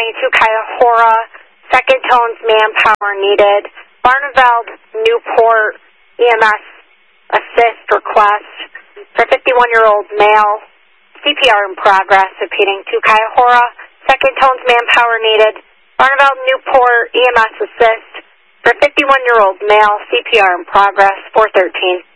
County to Cuyahoga, second tones manpower needed. Barneveld, Newport, EMS assist request for 51-year-old male. CPR in progress, repeating to Cuyahoga, second tones manpower needed. Barneveld, Newport, EMS assist for 51-year-old male. CPR in progress, 413.